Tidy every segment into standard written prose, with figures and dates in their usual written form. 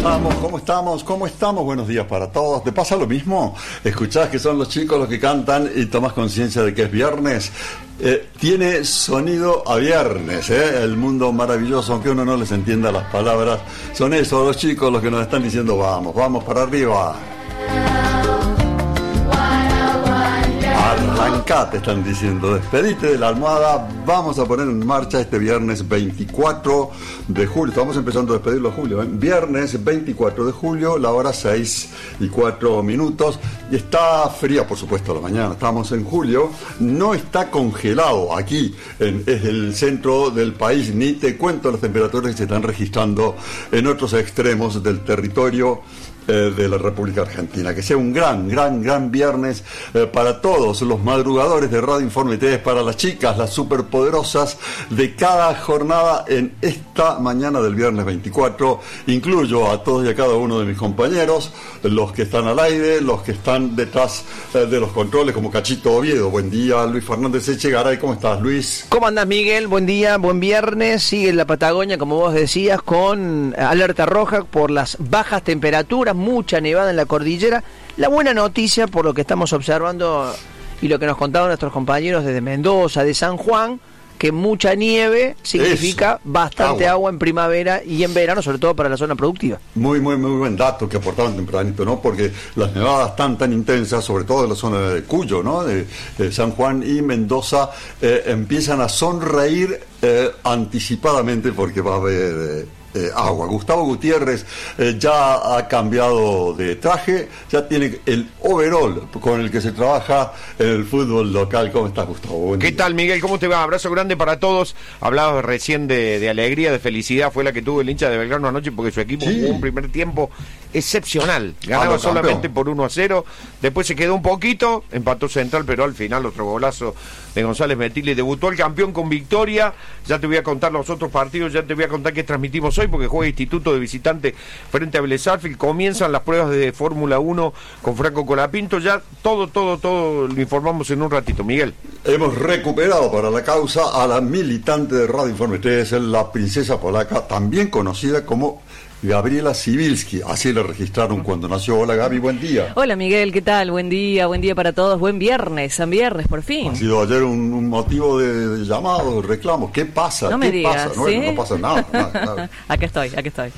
estamos? ¿Cómo estamos? ¿Cómo estamos? Buenos días para todos. ¿Te pasa lo mismo? Escuchás que son los chicos los que cantan y tomás conciencia de que es viernes. Tiene sonido a viernes, el mundo maravilloso, aunque uno no les entienda las palabras. Son esos los chicos los que nos están diciendo vamos, vamos para arriba. Arrancate, están diciendo, despedite de la almohada, vamos a poner en marcha este viernes 24 de julio, estamos empezando a despedirlo a julio, viernes 24 de julio, la hora 6:04, y está fría, por supuesto, la mañana, estamos en julio, no está congelado aquí, es el centro del país, ni te cuento las temperaturas que se están registrando en otros extremos del territorio de la República Argentina. Que sea un gran viernes para todos los madrugadores de Radio Informe TV, para las chicas, las superpoderosas de cada jornada en esta mañana del viernes 24. Incluyo a todos y a cada uno de mis compañeros, los que están al aire, los que están detrás de los controles, como Cachito Oviedo. Buen día, Luis Fernández Echegaray. ¿Cómo estás, Luis? ¿Cómo andás, Miguel? Buen día, buen viernes. Sigue la Patagonia, como vos decías, con alerta roja por las bajas temperaturas, mucha nevada en la cordillera. La buena noticia, por lo que estamos observando y lo que nos contaban nuestros compañeros desde Mendoza, de San Juan, que mucha nieve significa bastante agua en primavera y en verano, sobre todo para la zona productiva. Muy buen dato que aportaban tempranito, ¿no? Porque las nevadas tan intensas, sobre todo en la zona de Cuyo, ¿no? De San Juan y Mendoza, empiezan a sonreír anticipadamente porque va a haber agua. Gustavo Gutiérrez ya ha cambiado de traje, ya tiene el overall con el que se trabaja en el fútbol local. ¿Cómo estás, Gustavo? Buen día. ¿Qué tal, Miguel? ¿Cómo te va? Abrazo grande para todos. Hablabas recién de alegría, de felicidad, fue la que tuvo el hincha de Belgrano anoche porque su equipo jugó un primer tiempo excepcional, ganaba solamente por 1-0, después se quedó un poquito, empató Central, pero al final otro golazo de González Metilli, debutó el campeón con victoria. Ya te voy a contar los otros partidos, ya te voy a contar qué transmitimos hoy, porque juega Instituto de visitante frente a Vélez Sarsfield. Comienzan las pruebas de Fórmula 1 con Franco Colapinto, ya todo lo informamos en un ratito, Miguel. Hemos recuperado para la causa a la militante de Radio Informe TV, es la princesa polaca, también conocida como Gabriela Sibilski, así la registraron cuando nació. Hola, Gaby, buen día. Hola, Miguel, ¿qué tal? Buen día para todos, buen viernes, San Viernes, por fin. Ha sido ayer un motivo de llamado, de reclamo. ¿Qué pasa? No me digas, pasa? ¿sí? No pasa nada. Aquí estoy.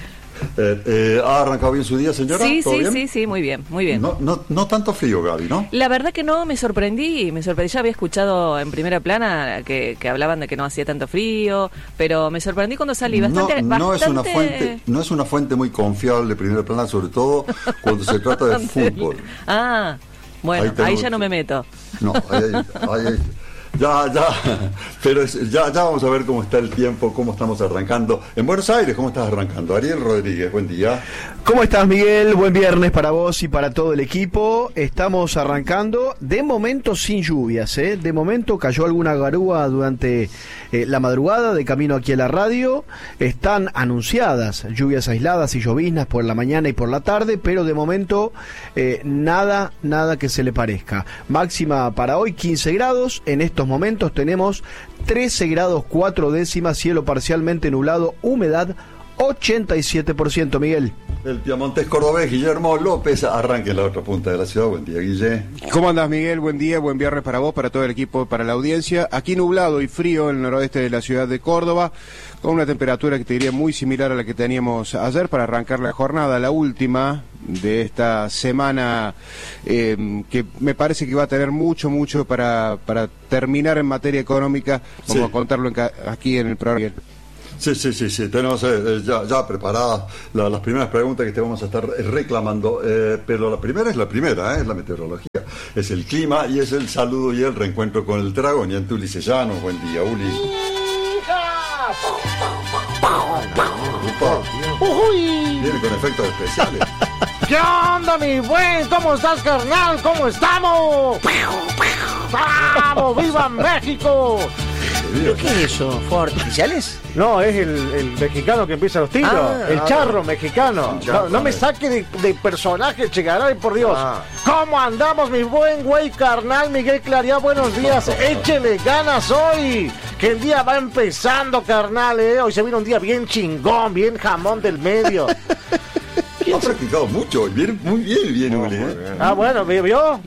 ¿Ha arrancado bien su día, señora? Sí, muy bien. No tanto frío, Gaby, ¿no? La verdad que no, me sorprendí, ya había escuchado en primera plana que hablaban de que no hacía tanto frío, pero me sorprendí cuando salí, bastante. No es una fuente muy confiable, primera plana, sobre todo cuando se trata de fútbol. Bueno, ahí ya no me meto. No, ahí. Ya, pero ya vamos a ver cómo está el tiempo, cómo estamos arrancando. En Buenos Aires, ¿cómo estás arrancando? Ariel Rodríguez, buen día. ¿Cómo estás, Miguel? Buen viernes para vos y para todo el equipo. Estamos arrancando, de momento sin lluvias, De momento cayó alguna garúa durante la madrugada de camino aquí a la radio. Están anunciadas lluvias aisladas y lloviznas por la mañana y por la tarde, pero de momento nada que se le parezca. Máxima para hoy 15 grados, en estos momentos tenemos 13 grados 4 décimas, cielo parcialmente nublado, humedad 87%, Miguel. El piamontés cordobés Guillermo López arranca en la otra punta de la ciudad. Buen día, Guille. ¿Cómo andás, Miguel? Buen día, buen viernes para vos, para todo el equipo, para la audiencia. Aquí nublado y frío en el noroeste de la ciudad de Córdoba, con una temperatura que te diría muy similar a la que teníamos ayer para arrancar la jornada, la última de esta semana, que me parece que va a tener mucho para terminar en materia económica. Vamos a contarlo aquí en el programa. Sí, tenemos ya preparadas las primeras preguntas que te vamos a estar reclamando, pero la primera es la meteorología, es el clima y es el saludo y el reencuentro con el dragoniante Ulises Llanos. Buen día, Uli. Viene con efectos especiales. ¿Qué onda, mi buen? ¿Cómo estás, carnal? ¿Cómo estamos? ¡Vamos! ¡Viva México! ¿Qué es eso? ¿Fuegos artificiales? No, es el mexicano que empieza los tiros. El charro mexicano. No me saque de personaje, Chegaray, por Dios. ¿Cómo andamos, mi buen güey carnal Miguel Claría? Buenos días. Échele ganas hoy, que el día va empezando, carnal. Hoy se viene un día bien chingón, bien jamón del medio. practicado mucho, viene muy bien, Uli. Ah, bueno, ¿vio?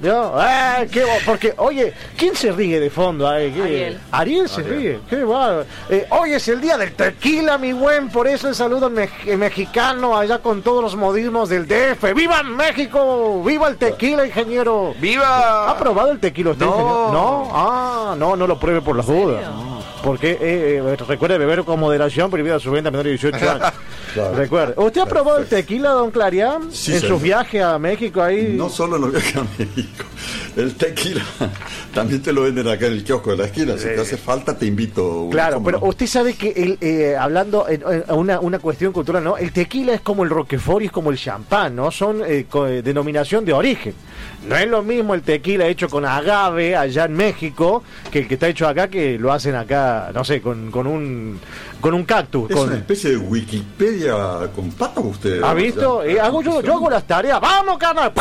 Porque, oye, ¿quién se ríe de fondo? Ariel se ríe, qué bárbaro. Hoy es el día del tequila, mi buen, por eso el saludo mexicano allá con todos los modismos del DF. ¡Viva México! ¡Viva el tequila, ingeniero! ¡Viva! ¿Ha probado el tequila usted, ingeniero? ¿No? Ah, no lo pruebe por las dudas. Porque recuerde beber con moderación, prohibida su venta a menores de 18 años. Claro. Recuerde. ¿Usted ha probado el tequila, don Clarián? Sí, en sus viajes a México ahí. No solo en los viajes a México. El tequila también te lo venden acá en el kiosco de la esquina. Si te hace falta, te invito. Claro, pero usted sabe que hablando en una cuestión cultural, ¿no? El tequila es como el Roquefort y es como el champán, ¿no? Son denominación de origen. No es lo mismo el tequila hecho con agave allá en México que el que está hecho acá, que lo hacen acá, no sé, con un cactus. Es una especie de Wikipedia con patas usted. ¿Ha visto? Yo hago las tareas. ¡Vamos, carnal!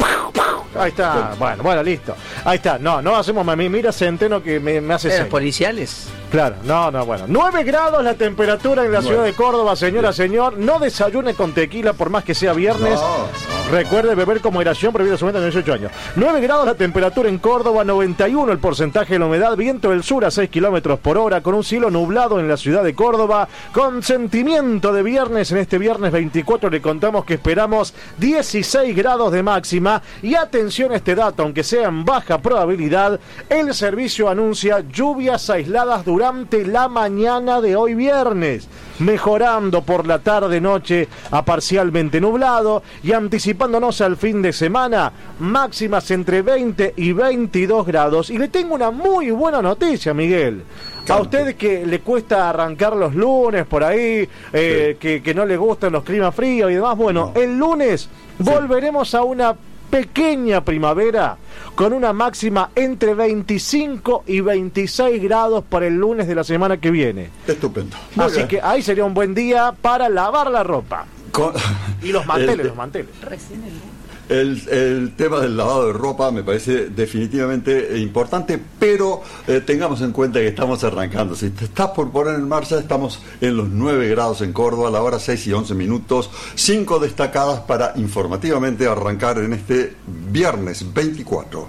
Ahí está. Bueno, listo. Ahí está. No hacemos mami. Mira Centeno que me hace señas. Policiales. Claro, bueno. 9 grados la temperatura en la ciudad de Córdoba, señora, señor. No desayune con tequila por más que sea viernes. Recuerde beber con moderación, prohibido su venta de 18 años. 9 grados la temperatura en Córdoba, 91 el porcentaje de la humedad, viento del sur a 6 kilómetros por hora, con un cielo nublado en la ciudad de Córdoba, con sentimiento de viernes. En este viernes 24 le contamos que esperamos 16 grados de máxima. Y atención a este dato, aunque sea en baja probabilidad, el servicio anuncia lluvias aisladas durante la mañana de hoy viernes, mejorando por la tarde-noche a parcialmente nublado y anticipándonos al fin de semana, máximas entre 20 y 22 grados. Y le tengo una muy buena noticia, Miguel. A usted que le cuesta arrancar los lunes por ahí, que no le gustan los climas fríos y demás, bueno, el lunes volveremos a una pequeña primavera con una máxima entre 25 y 26 grados para el lunes de la semana que viene. Estupendo. Así que ahí sería un buen día para lavar la ropa. Y los manteles, Recién El tema del lavado de ropa me parece definitivamente importante, pero tengamos en cuenta que estamos arrancando. Si te estás por poner en marcha, estamos en los 9 grados en Córdoba, a la hora 6 y 11 minutos. 5 destacadas para informativamente arrancar en este viernes 24.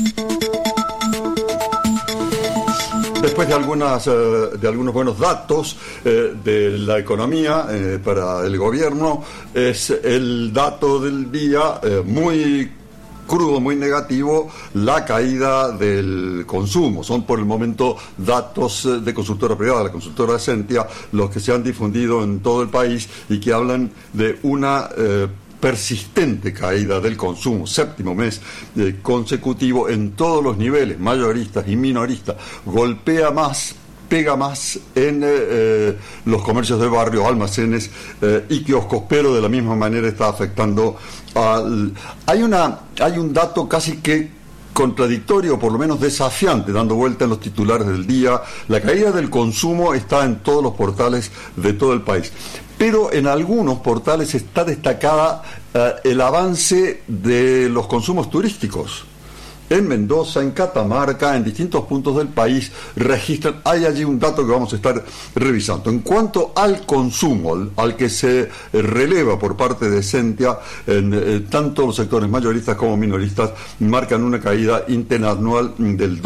Después de algunos buenos datos de la economía para el gobierno, es el dato del día muy crudo, muy negativo, la caída del consumo. Son por el momento datos de consultora privada, la consultora Essentia, los que se han difundido en todo el país y que hablan de una persistente caída del consumo, 7º mes consecutivo en todos los niveles, mayoristas y minoristas. Golpea más, pega más en los comercios de barrio, almacenes y kioscos, pero de la misma manera está afectando hay un dato casi que contradictorio, por lo menos desafiante, dando vuelta en los titulares del día. La caída del consumo está en todos los portales de todo el país, pero en algunos portales está destacada el avance de los consumos turísticos. En Mendoza, en Catamarca, en distintos puntos del país registran, hay allí un dato que vamos a estar revisando. En cuanto al consumo, al que se releva por parte de Essentia, tanto los sectores mayoristas como minoristas marcan una caída interanual del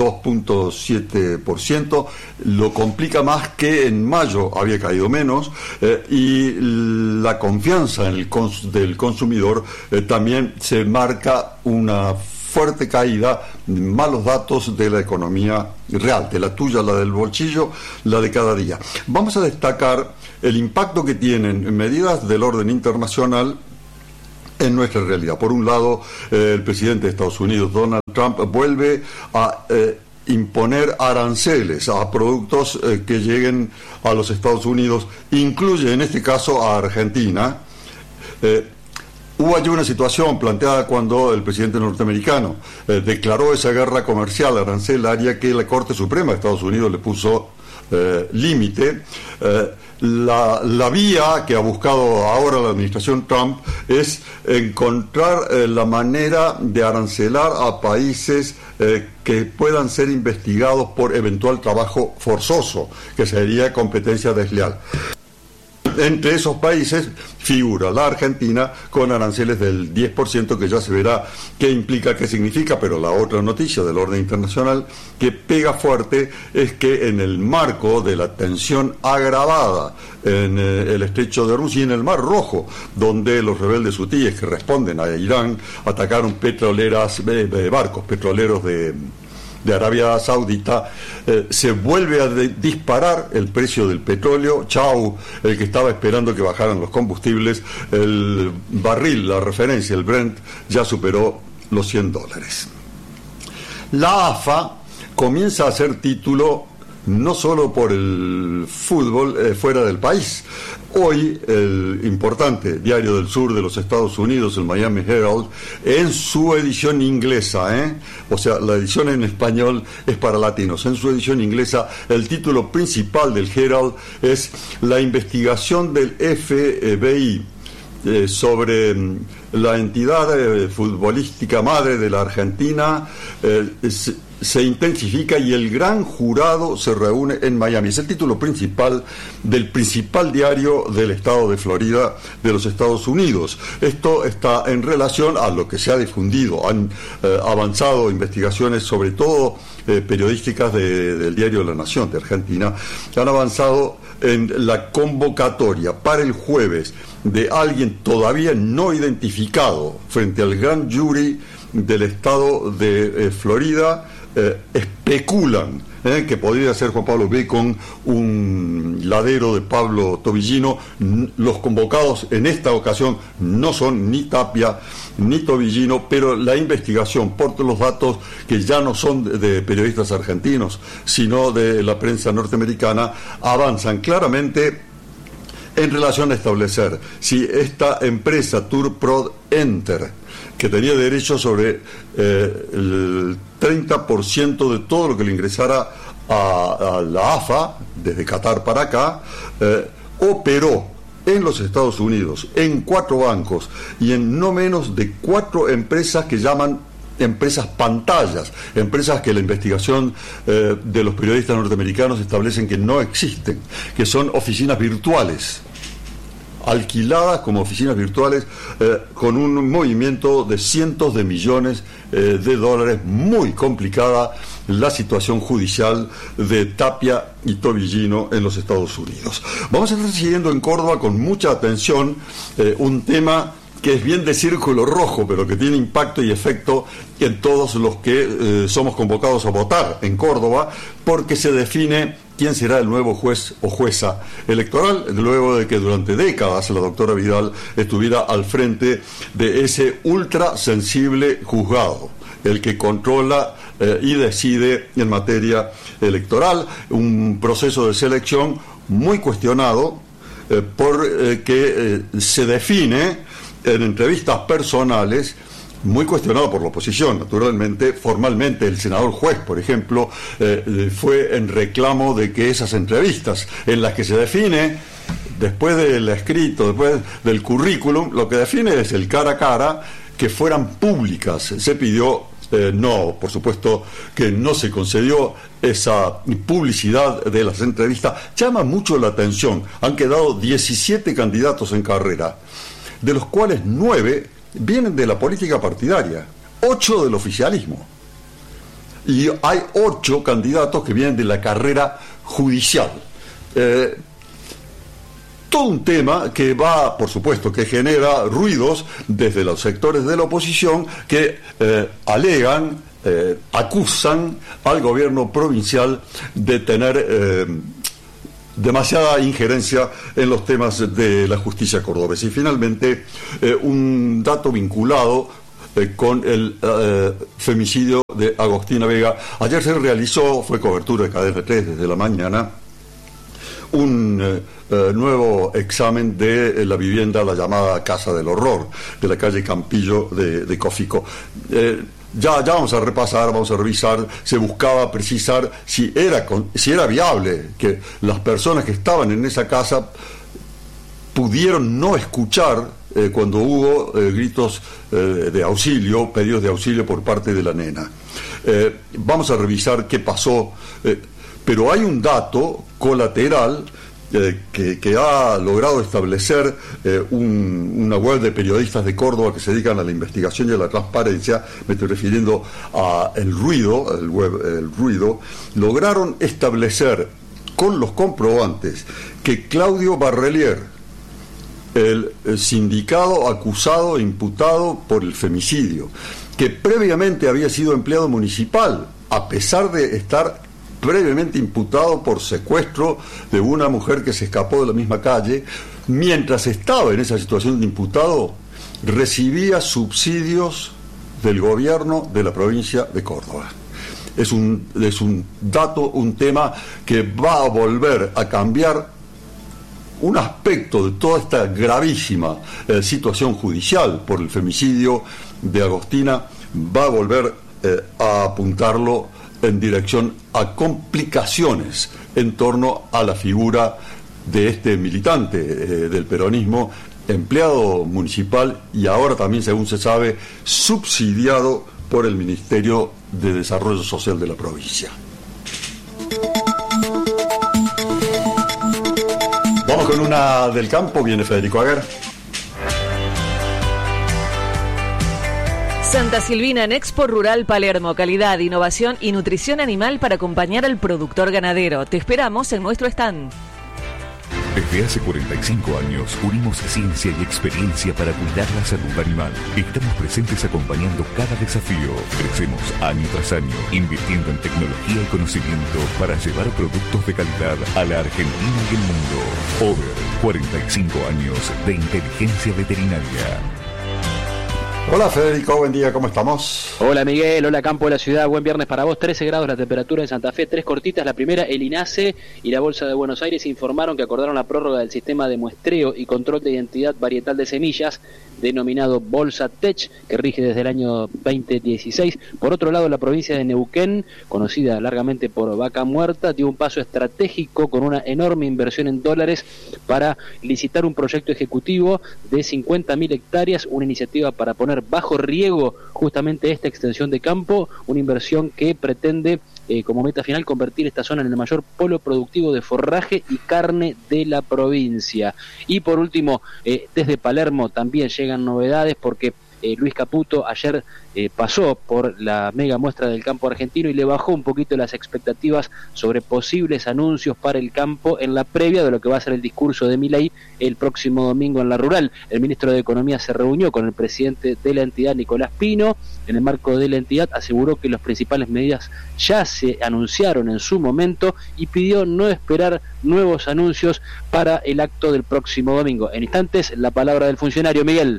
2.7%, lo complica más que en mayo había caído menos, y la confianza en del consumidor también se marca una fuerte caída, malos datos de la economía real, de la tuya, la del bolsillo, la de cada día. Vamos a destacar el impacto que tienen medidas del orden internacional en nuestra realidad. Por un lado, el presidente de Estados Unidos, Donald Trump, vuelve a imponer aranceles a productos que lleguen a los Estados Unidos, incluye en este caso a Argentina. Hubo allí una situación planteada cuando el presidente norteamericano declaró esa guerra comercial arancelaria que la Corte Suprema de Estados Unidos le puso límite. La vía que ha buscado ahora la administración Trump es encontrar la manera de arancelar a países que puedan ser investigados por eventual trabajo forzoso, que sería competencia desleal. Entre esos países figura la Argentina con aranceles del 10%, que ya se verá qué implica, qué significa, pero la otra noticia del orden internacional que pega fuerte es que en el marco de la tensión agravada en el estrecho de Hormuz y en el Mar Rojo, donde los rebeldes hutíes que responden a Irán atacaron barcos petroleros de Arabia Saudita, se vuelve a disparar el precio del petróleo. Chau, el que estaba esperando que bajaran los combustibles, el barril, la referencia, el Brent, ya superó los $100. La AFA comienza a hacer título no solo por el fútbol fuera del país. Hoy el importante diario del sur de los Estados Unidos, el Miami Herald, en su edición inglesa, o sea, la edición en español es para latinos, en su edición inglesa el título principal del Herald es la investigación del FBI sobre la entidad futbolística madre de la Argentina se intensifica y el gran jurado se reúne en Miami. Es el título principal del principal diario del estado de Florida de los Estados Unidos. Esto está en relación a lo que se ha difundido. Han avanzado investigaciones, sobre todo periodísticas del diario La Nación de Argentina, han avanzado en la convocatoria para el jueves de alguien todavía no identificado frente al gran jury del estado de Florida. Especulan que podría ser Juan Pablo Bacon, un ladero de Pablo Tobillino. Los convocados en esta ocasión no son ni Tapia ni Tobillino, pero la investigación, por los datos que ya no son de periodistas argentinos, sino de la prensa norteamericana, avanzan claramente en relación a establecer si esta empresa Turprod Enter, que tenía derecho sobre el 30% de todo lo que le ingresara a la AFA, desde Qatar para acá, operó en los Estados Unidos, en 4 bancos y en no menos de 4 empresas que llaman empresas pantallas, empresas que la investigación de los periodistas norteamericanos establecen que no existen, que son oficinas virtuales, alquiladas como oficinas virtuales, con un movimiento de cientos de millones de dólares. Muy complicada la situación judicial de Tapia y Tobillino en los Estados Unidos. Vamos a estar siguiendo en Córdoba con mucha atención un tema que es bien de círculo rojo, pero que tiene impacto y efecto en todos los que somos convocados a votar en Córdoba, porque se define quién será el nuevo juez o jueza electoral, luego de que durante décadas la doctora Vidal estuviera al frente de ese ultra sensible juzgado, el que controla y decide en materia electoral, un proceso de selección muy cuestionado porque se define en entrevistas personales, muy cuestionado por la oposición, naturalmente. Formalmente el senador Juez, por ejemplo, fue en reclamo de que esas entrevistas en las que se define, después del escrito, después del currículum, lo que define es el cara a cara, que fueran públicas. Se pidió, no, por supuesto que no se concedió esa publicidad de las entrevistas. Llama mucho la atención, han quedado 17 candidatos en carrera, de los cuales 9 vienen de la política partidaria, 8 del oficialismo, y hay 8 candidatos que vienen de la carrera judicial. Todo un tema que va, por supuesto, que genera ruidos desde los sectores de la oposición que alegan, acusan al gobierno provincial de tener demasiada injerencia en los temas de la justicia cordobesa. Y finalmente, un dato vinculado con el femicidio de Agostina Vega. Ayer se realizó, fue cobertura de Cadena 3 desde la mañana, un nuevo examen de la vivienda, la llamada Casa del Horror, de la calle Campillo de Cofico. Ya vamos a repasar, vamos a revisar. Se buscaba precisar si era viable que las personas que estaban en esa casa pudieron no escuchar cuando hubo gritos de auxilio, pedidos de auxilio por parte de la nena. Vamos a revisar qué pasó, pero hay un dato colateral que ha logrado establecer una web de periodistas de Córdoba que se dedican a la investigación y a la transparencia, me estoy refiriendo a El Ruido, el Ruido, lograron establecer con los comprobantes que Claudio Barrelier, el sindicado acusado e imputado por el femicidio, que previamente había sido empleado municipal, a pesar de estar previamente imputado por secuestro de una mujer que se escapó de la misma calle, mientras estaba en esa situación de imputado, recibía subsidios del gobierno de la provincia de Córdoba. Es un dato, un tema que va a volver a cambiar un aspecto de toda esta gravísima situación judicial por el femicidio de Agostina, va a volver a apuntarlo en dirección a complicaciones en torno a la figura de este militante del peronismo, empleado municipal y ahora también, según se sabe, subsidiado por el Ministerio de Desarrollo Social de la provincia. Vamos con una del campo, viene Federico Aguer. Santa Silvina en Expo Rural Palermo, calidad, innovación y nutrición animal para acompañar al productor ganadero. Te esperamos en nuestro stand. Desde hace 45 años unimos ciencia y experiencia para cuidar la salud animal. Estamos presentes acompañando cada desafío. Crecemos año tras año, invirtiendo en tecnología y conocimiento para llevar productos de calidad a la Argentina y el mundo. Over 45 años de inteligencia veterinaria. Hola Federico, buen día, ¿cómo estamos? Hola Miguel, hola campo de la ciudad, buen viernes para vos. 13 grados la temperatura en Santa Fe, 3 cortitas. La primera, el INASE y la Bolsa de Buenos Aires informaron que acordaron la prórroga del sistema de muestreo y control de identidad varietal de semillas, denominado Bolsa Tech, que rige desde el año 2016. Por otro lado, la provincia de Neuquén, conocida largamente por Vaca Muerta, dio un paso estratégico con una enorme inversión en dólares para licitar un proyecto ejecutivo de 50.000 hectáreas, una iniciativa para poner bajo riego justamente esta extensión de campo, una inversión que pretende como meta final convertir esta zona en el mayor polo productivo de forraje y carne de la provincia. Y por último, desde Palermo también llegan novedades porque Luis Caputo ayer pasó por la mega muestra del campo argentino y le bajó un poquito las expectativas sobre posibles anuncios para el campo en la previa de lo que va a ser el discurso de Milei el próximo domingo en la rural. El ministro de Economía se reunió con el presidente de la entidad, Nicolás Pino. En el marco de la entidad aseguró que las principales medidas ya se anunciaron en su momento y pidió no esperar nuevos anuncios para el acto del próximo domingo. En instantes, la palabra del funcionario. Miguel.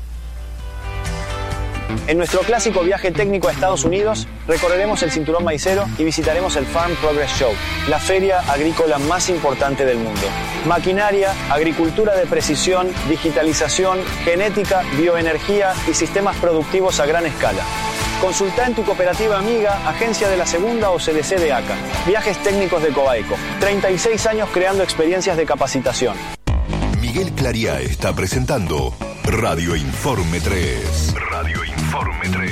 En nuestro clásico viaje técnico a Estados Unidos, recorreremos el cinturón maicero y visitaremos el Farm Progress Show, la feria agrícola más importante del mundo. Maquinaria, agricultura de precisión, digitalización, genética, bioenergía y sistemas productivos a gran escala. Consulta en tu cooperativa amiga, agencia de la Segunda o CDC de ACA. Viajes técnicos de Cobaeco. 36 años creando experiencias de capacitación. Miguel Clariá está presentando Radio Informe 3. Radio Informe 3.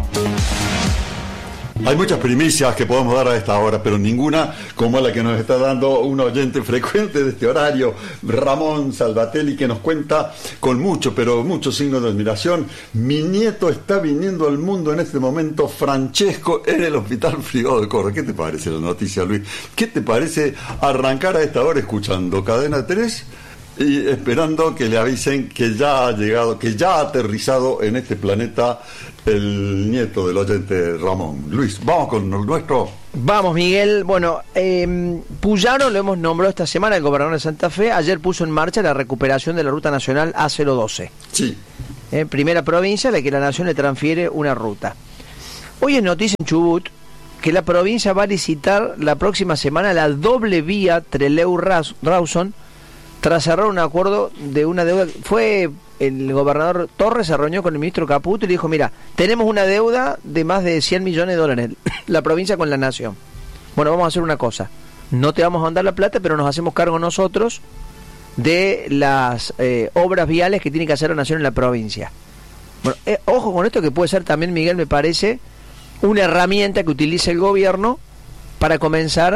Hay muchas primicias que podemos dar a esta hora, pero ninguna como la que nos está dando un oyente frecuente de este horario, Ramón Salvatelli, que nos cuenta con mucho, pero muchos signos de admiración. Mi nieto está viniendo al mundo en este momento, Francesco, en el Hospital Privado de Córdoba. ¿Qué te parece la noticia, Luis? ¿Qué te parece arrancar a esta hora escuchando Cadena 3? Y esperando que le avisen que ya ha llegado, que ya ha aterrizado en este planeta el nieto del oyente Ramón. Luis, vamos con el nuestro. Vamos, Miguel. Bueno, Puyaro lo hemos nombrado esta semana, el gobernador de Santa Fe. Ayer puso en marcha la recuperación de la ruta nacional A012. Sí. Primera provincia a la que la nación le transfiere una ruta. Hoy es noticia en Chubut que la provincia va a licitar la próxima semana la doble vía Trelew-Rawson, tras cerrar un acuerdo de una deuda. Fue el gobernador Torres, se reunió con el ministro Caputo y le dijo: mira, tenemos una deuda de más de 100 millones de dólares, la provincia con la nación. Bueno, vamos a hacer una cosa, no te vamos a mandar la plata, pero nos hacemos cargo nosotros de las obras viales que tiene que hacer la nación en la provincia. Bueno, ojo con esto, que puede ser también, Miguel, me parece, una herramienta que utilice el gobierno para comenzar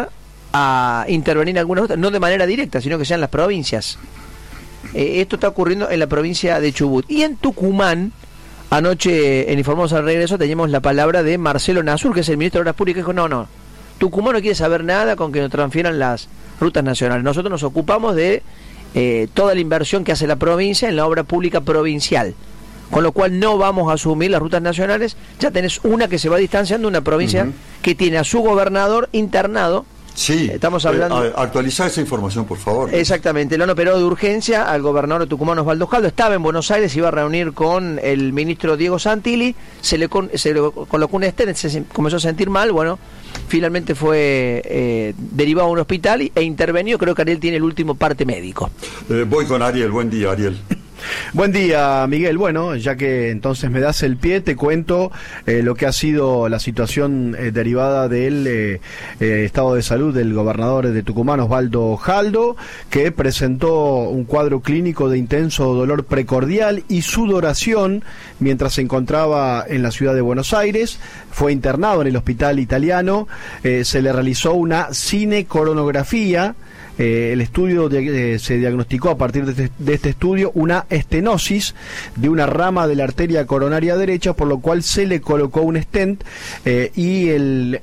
a intervenir en algunas rutas, no de manera directa, sino que sean las provincias. Esto está ocurriendo en la provincia de Chubut. Y en Tucumán, anoche en Informamos al Regreso, teníamos la palabra de Marcelo Nasur, que es el ministro de Obras Públicas, que dijo, no, Tucumán no quiere saber nada con que nos transfieran las rutas nacionales. Nosotros nos ocupamos de toda la inversión que hace la provincia en la obra pública provincial. Con lo cual no vamos a asumir las rutas nacionales. Ya tenés una que se va distanciando, una provincia que tiene a su gobernador internado. Sí, estamos hablando. Actualizar esa información, por favor. Exactamente, lo han operado de urgencia al gobernador de Tucumán, Osvaldo Jaldo. Estaba en Buenos Aires, iba a reunir con el ministro Diego Santilli. Se le colocó un stent, se comenzó a sentir mal. Bueno, finalmente fue derivado a un hospital e intervenido. Creo que Ariel tiene el último parte médico. Voy con Ariel. Buen día, Ariel. Buen día, Miguel. Bueno, ya que entonces me das el pie, te cuento lo que ha sido la situación derivada del estado de salud del gobernador de Tucumán, Osvaldo Jaldo, que presentó un cuadro clínico de intenso dolor precordial y sudoración mientras se encontraba en la ciudad de Buenos Aires. Fue internado en el hospital italiano, se le realizó una cinecoronografía. El estudio se diagnosticó a partir de este estudio una estenosis de una rama de la arteria coronaria derecha, por lo cual se le colocó un stent y el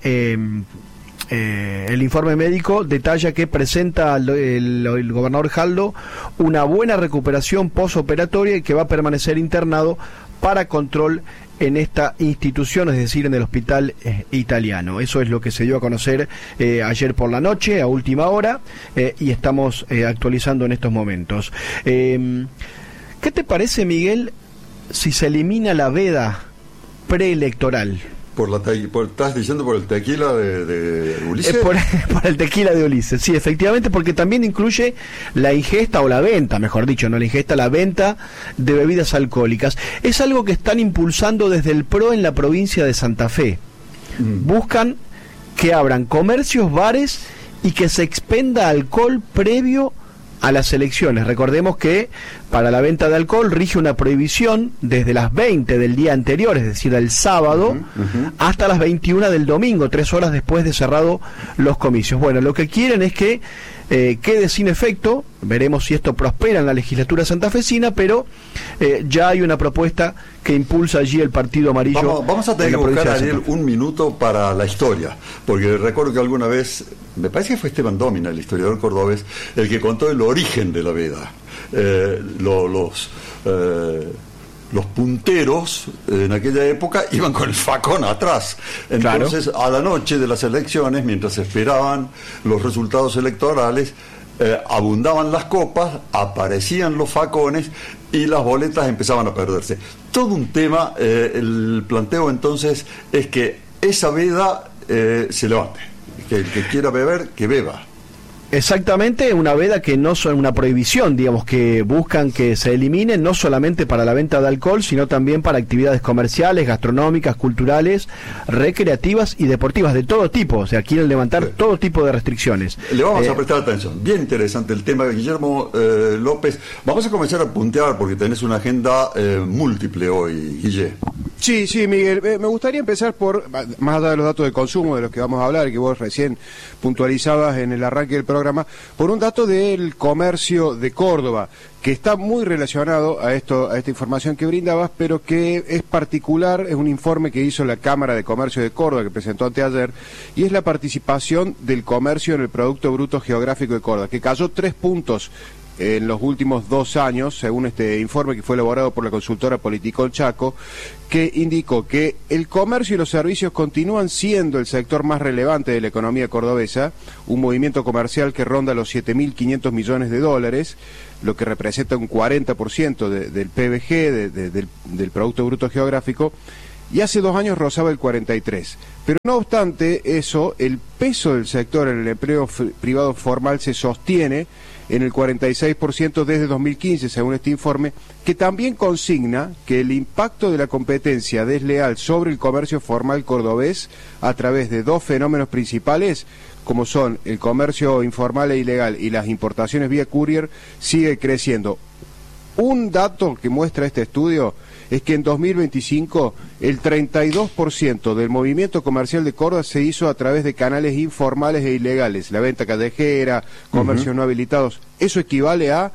informe médico detalla que presenta el gobernador Jaldo una buena recuperación posoperatoria y que va a permanecer internado para control en esta institución, es decir, en el hospital italiano. Eso es lo que se dio a conocer ayer por la noche, a última hora, y estamos actualizando en estos momentos. ¿Qué te parece, Miguel, si se elimina la veda preelectoral? ¿Estás diciendo por el tequila de Ulises? Por el tequila de Ulises, sí, efectivamente, porque también incluye la ingesta o la venta, mejor dicho, no la ingesta, la venta de bebidas alcohólicas. Es algo que están impulsando desde el PRO en la provincia de Santa Fe. Buscan que abran comercios, bares y que se expenda alcohol previo a las elecciones. Recordemos que para la venta de alcohol rige una prohibición desde las 20 del día anterior, es decir, el sábado, hasta las 21 del domingo, 3 horas después de cerrado los comicios. Bueno, lo que quieren es que quede sin efecto. Veremos si esto prospera en la legislatura santafesina, pero ya hay una propuesta que impulsa allí el Partido Amarillo. Vamos a tener que buscar, Ariel, un minuto para la historia, porque recuerdo que alguna vez, me parece que fue Esteban Dómina, el historiador cordobés, el que contó el origen de la veda. Los punteros en aquella época iban con el facón atrás. Entonces, a la noche de las elecciones, mientras esperaban los resultados electorales, abundaban las copas, aparecían los facones y las boletas empezaban a perderse. Todo un tema. El planteo entonces es que esa veda se levante, que el que quiera beber, que beba. Exactamente, una veda que no son una prohibición, digamos, que buscan que se elimine no solamente para la venta de alcohol, sino también para actividades comerciales, gastronómicas, culturales, recreativas y deportivas de todo tipo. O sea, quieren levantar todo tipo de restricciones. Le vamos a prestar atención. Bien interesante el tema, Guillermo López. Vamos a comenzar a puntear porque tenés una agenda múltiple hoy, Guille. Sí, Miguel. Me gustaría empezar por, más allá de los datos de consumo de los que vamos a hablar, que vos recién puntualizabas en el arranque del programa, por un dato del comercio de Córdoba, que está muy relacionado a esta información que brindabas, pero que es particular. Es un informe que hizo la Cámara de Comercio de Córdoba, que presentó anteayer, y es la participación del comercio en el Producto Bruto Geográfico de Córdoba, que cayó 3 puntos en los últimos 2 años, según este informe que fue elaborado por la consultora Politicol Chaco, que indicó que el comercio y los servicios continúan siendo el sector más relevante de la economía cordobesa, un movimiento comercial que ronda los 7.500 millones de dólares, lo que representa un 40% del PBG, del Producto Bruto Geográfico, y hace 2 años rozaba el 43%. Pero no obstante eso, el peso del sector en el empleo privado formal se sostiene en el 46% desde 2015, según este informe, que también consigna que el impacto de la competencia desleal sobre el comercio formal cordobés, a través de 2 fenómenos principales, como son el comercio informal e ilegal y las importaciones vía courier, sigue creciendo. Un dato que muestra este estudio es que en 2025 el 32% del movimiento comercial de Córdoba se hizo a través de canales informales e ilegales, la venta callejera, comercios no habilitados. Eso equivale a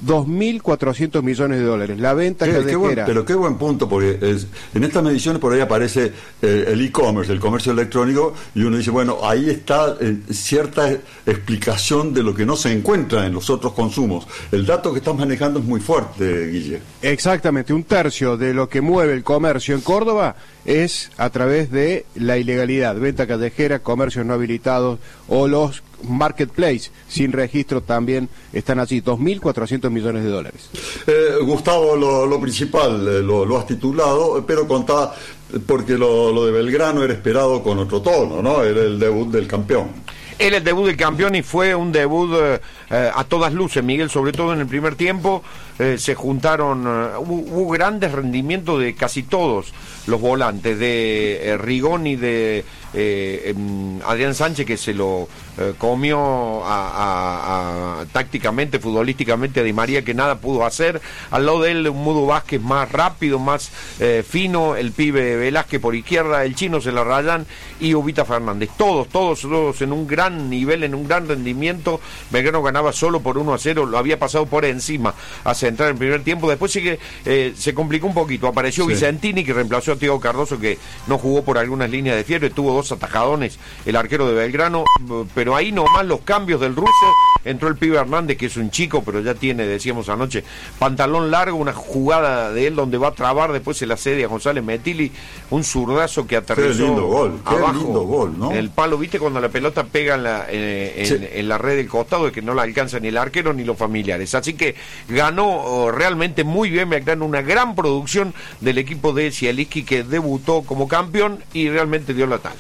2.400 millones de dólares, la venta callejera. Pero qué buen punto, porque en estas mediciones por ahí aparece el e-commerce, el comercio electrónico, y uno dice, bueno, ahí está cierta explicación de lo que no se encuentra en los otros consumos. El dato que estás manejando es muy fuerte, Guille. Exactamente, 1/3 de lo que mueve el comercio en Córdoba es a través de la ilegalidad, venta callejera, comercios no habilitados o los marketplace sin registro también están allí, 2.400 millones de dólares. Gustavo, lo principal lo has titulado, pero contá, porque lo de Belgrano era esperado con otro tono, ¿no? Era el debut del campeón. Era el debut del campeón y fue un debut a todas luces, Miguel, sobre todo en el primer tiempo. Se juntaron, hubo grandes rendimientos de casi todos los volantes, de Rigón y de Adrián Sánchez, que se lo comió tácticamente, futbolísticamente a Di María, que nada pudo hacer. Al lado de él un Mudo Vázquez más rápido, más fino, el pibe Velázquez por izquierda, el chino se la rayan y Ubita Fernández, todos en un gran nivel, en un gran rendimiento. Belgrano ganaba solo por 1-0, lo había pasado por encima hacia entrar en primer tiempo. Después sí que se complicó un poquito, apareció Vicentini, que reemplazó a Thiago Cardoso, que no jugó por algunas líneas de fierro, tuvo 2 atajadones el arquero de Belgrano, pero ahí nomás los cambios del ruso. Entró el pibe Hernández, que es un chico, pero ya tiene, decíamos anoche, pantalón largo, una jugada de él donde va a trabar, después se la cede a González Metili, un zurdazo que aterrizó qué lindo gol, abajo, ¿no? En el palo, ¿viste? Cuando la pelota pega en la red del costado, de que no la alcanza ni el arquero ni los familiares. Así que ganó realmente muy bien Belgrano, una gran producción del equipo de Zielinski, que debutó como campeón y realmente dio la talla.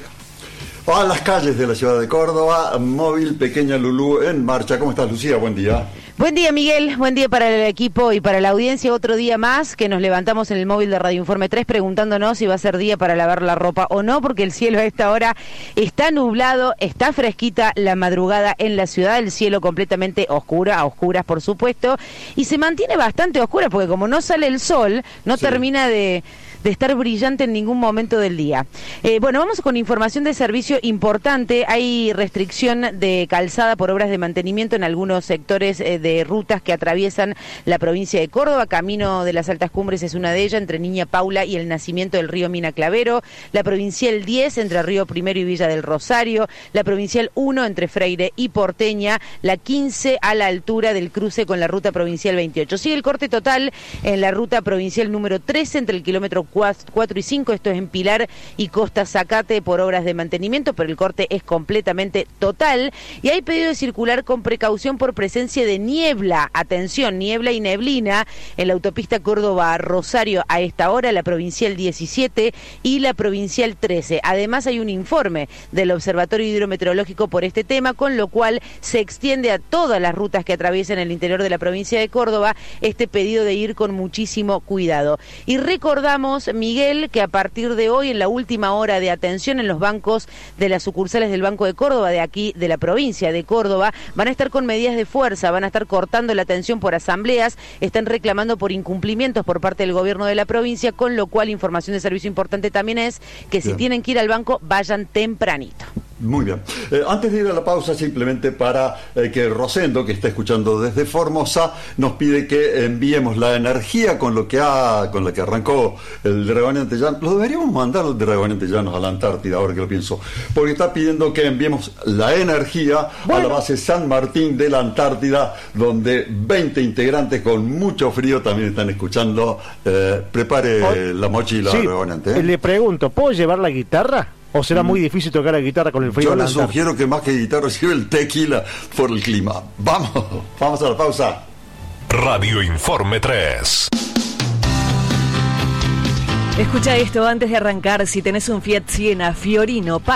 A las calles de la ciudad de Córdoba, móvil Pequeña Lulú en marcha. ¿Cómo estás, Lucía? Buen día. Buen día, Miguel. Buen día para el equipo y para la audiencia. Otro día más que nos levantamos en el móvil de Radio Informe 3 preguntándonos si va a ser día para lavar la ropa o no, porque el cielo a esta hora está nublado, está fresquita la madrugada en la ciudad, el cielo completamente oscura, a oscuras por supuesto, y se mantiene bastante oscura porque como no sale el sol, no termina de estar brillante en ningún momento del día. Bueno, vamos con información de servicio importante. Hay restricción de calzada por obras de mantenimiento en algunos sectores de rutas que atraviesan la provincia de Córdoba. Camino de las Altas Cumbres es una de ellas, entre Niña Paula y el nacimiento del río Mina Clavero. La provincial 10 entre Río Primero y Villa del Rosario. La provincial 1 entre Freire y Porteña. La 15 a la altura del cruce con la ruta provincial 28. Sigue el corte total en la ruta provincial número 13 entre el kilómetro 4 y 5, esto es en Pilar y Costa Zacate por obras de mantenimiento, pero el corte es completamente total y hay pedido de circular con precaución por presencia de niebla. Atención, niebla y neblina en la autopista Córdoba-Rosario a esta hora, la provincial 17 y la provincial 13. Además hay un informe del Observatorio Hidrometeorológico por este tema, con lo cual se extiende a todas las rutas que atraviesan el interior de la provincia de Córdoba este pedido de ir con muchísimo cuidado. Y recordamos, Miguel, que a partir de hoy, en la última hora de atención en los bancos de las sucursales del Banco de Córdoba, de aquí, de la provincia de Córdoba, van a estar con medidas de fuerza, van a estar cortando la atención por asambleas, están reclamando por incumplimientos por parte del gobierno de la provincia, con lo cual información de servicio importante también es que si tienen que ir al banco, vayan tempranito. Muy bien. Antes de ir a la pausa, simplemente para que Rosendo, que está escuchando desde Formosa, nos pide que enviemos la energía con la que arrancó el Dragón Antellanos. Lo deberíamos mandar al Dragón Antellanos a la Antártida, ahora que lo pienso, porque está pidiendo que enviemos la energía a la base San Martín de la Antártida, donde 20 integrantes con mucho frío también están escuchando. Prepare la mochila, Dragón Ante. Le pregunto, ¿puedo llevar la guitarra? ¿O será muy difícil tocar la guitarra con el frío? Yo le sugiero que más que guitarra lleve el tequila por el clima. Vamos a la pausa. Radio Informe 3. Escucha esto antes de arrancar. Si tenés un Fiat Siena, Fiorino,